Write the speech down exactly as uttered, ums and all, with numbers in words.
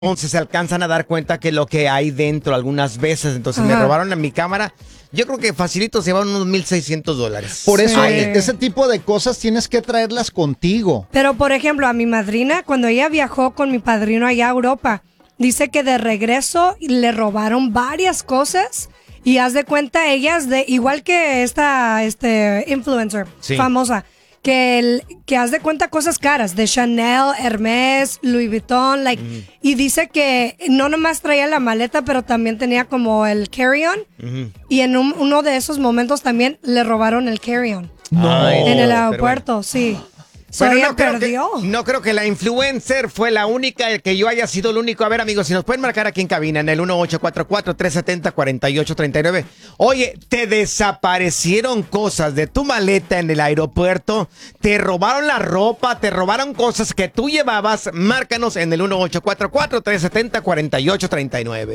Entonces se alcanzan a dar cuenta que lo que hay dentro algunas veces. Entonces me Ajá. robaron en mi cámara. Yo creo que facilito se llevaron unos mil seiscientos dólares. Por eso, Sí. e- ese tipo de cosas tienes que traerlas contigo. Pero, por ejemplo, a mi madrina, cuando ella viajó con mi padrino allá a Europa, dice que de regreso le robaron varias cosas y haz de cuenta ellas, de igual que esta este influencer Sí. famosa, que, el, que haz de cuenta cosas caras, de Chanel, Hermès, Louis Vuitton, like, y dice que no nomás traía la maleta, pero también tenía como el carry-on, y en un- uno de esos momentos también le robaron el carry-on. No. En el Pero aeropuerto, sí. So Bueno, ella no creo, que, perdió. no creo que la influencer fue la única, el que yo haya sido el único. A ver, amigos, si nos pueden marcar aquí en cabina en el uno ocho cuatro cuatro, tres siete cero, cuatro ocho tres nueve. Oye, te desaparecieron cosas de tu maleta en el aeropuerto, te robaron la ropa, te robaron cosas que tú llevabas. Márcanos en el uno ocho cuatro cuatro, tres siete cero, cuatro ocho tres nueve.